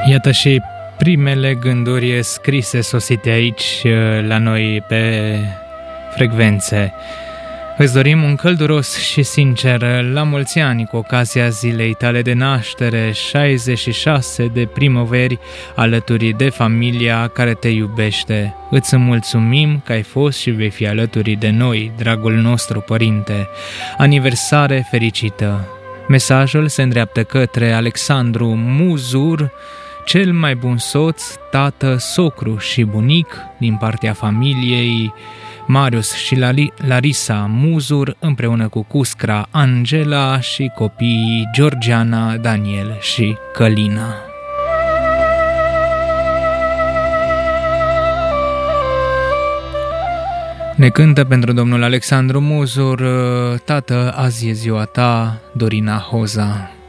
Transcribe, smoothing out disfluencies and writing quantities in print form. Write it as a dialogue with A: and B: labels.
A: Iată și primele gânduri scrise sosite aici la noi pe frecvențe. Îți dorim un călduros și sincer la mulți ani cu ocazia zilei tale de naștere, 66 de primăveri alături de familia care te iubește. Îți mulțumim că ai fost și vei fi alături de noi, dragul nostru părinte. Aniversare fericită! Mesajul se îndreaptă către Alexandru Muzur, cel mai bun soț, tată, socru și bunic din partea familiei Marius și Larisa Muzur, împreună cu Cuscra Angela și copiii Georgiana, Daniel și Călina. Ne cântă pentru domnul Alexandru Muzur: tată, azi e ziua ta, Dorina Hoza.